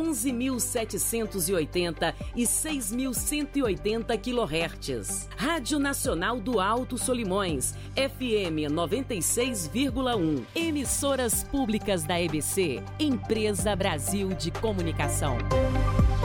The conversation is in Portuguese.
11.780 e 6.180 kHz. Rádio Nacional do Alto Solimões, FM 96,1. Emissoras públicas da EBC, Empresa Brasil de Comunicação.